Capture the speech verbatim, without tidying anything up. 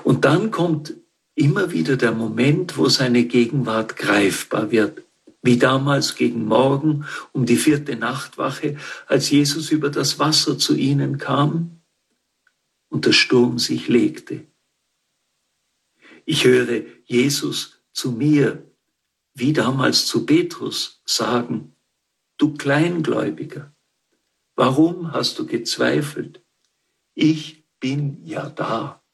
Und dann kommt immer wieder der Moment, wo seine Gegenwart greifbar wird. Wie damals gegen Morgen um die vierte Nachtwache, als Jesus über das Wasser zu ihnen kam und der Sturm sich legte. Ich höre Jesus zu mir, wie damals zu Petrus, sagen: Du Kleingläubiger, warum hast du gezweifelt? Ich bin ja da.